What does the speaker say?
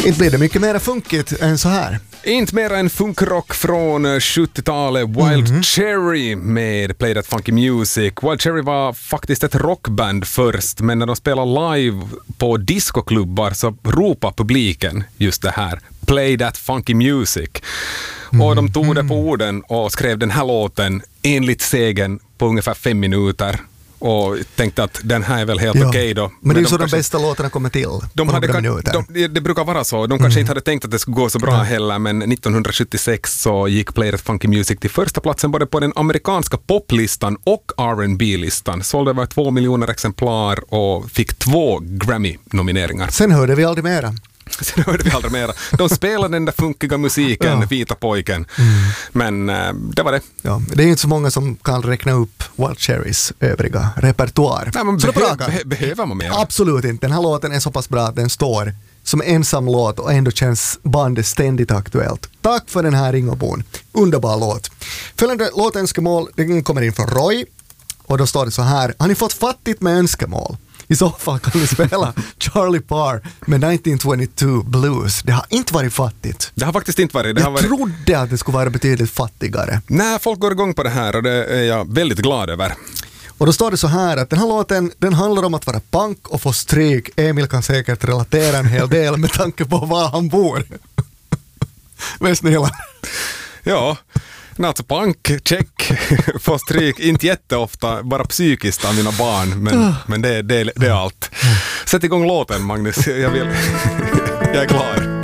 Inte blir det mycket mer funkigt än så här. Inte mer än funkrock från 70-talet. Wild Cherry med Play That Funky Music. Wild Cherry var faktiskt ett rockband först, men när de spelade live på discoklubbar så ropade publiken just det här. Play That Funky Music. Och de tog det på orden och skrev den här låten enligt sägen på ungefär 5 minuter. Och tänkte att den här är väl helt okej då. Men det är ju så de bästa låtarna kommer till. Det brukar vara så. De kanske inte hade tänkt att det skulle gå så bra heller, men 1976 så gick Play That Funky Music till första platsen både på den amerikanska poplistan och R&B-listan. Sålde över 2 miljoner exemplar och fick 2 Grammy-nomineringar. Sen hörde vi aldrig mera. De spelade den där funkiga musiken, Vita pojken. Men det var det. Ja, det är inte så många som kan räkna upp Wild Cherrys övriga repertoar. Nej, men behöver man mer? Absolut inte. Den här låten är så pass bra att den står som ensam låt och ändå känns bandet ständigt aktuellt. Tack för den här Ringobon. Underbar låt. Följande låtönskemål, den kommer in från Roy. Och då står det så här: har ni fått fattigt med önskemål? I så fall kan ni spela Charlie Parr med 1922 Blues. Det har inte varit fattigt. Det har faktiskt inte varit. Jag trodde att det skulle vara betydligt fattigare. Nej, folk går igång på det här och det är jag väldigt glad över. Och då står det så här att den här låten, den handlar om att vara punk och få stryk. Emil kan säkert relatera en hel del med tanke på var han bor. Men snälla. Ja. Alltså punk, check, få stryk, inte jätteofta, bara psykiskt av mina barn, men det är allt. Sätt igång låten, Magnus, jag är klar.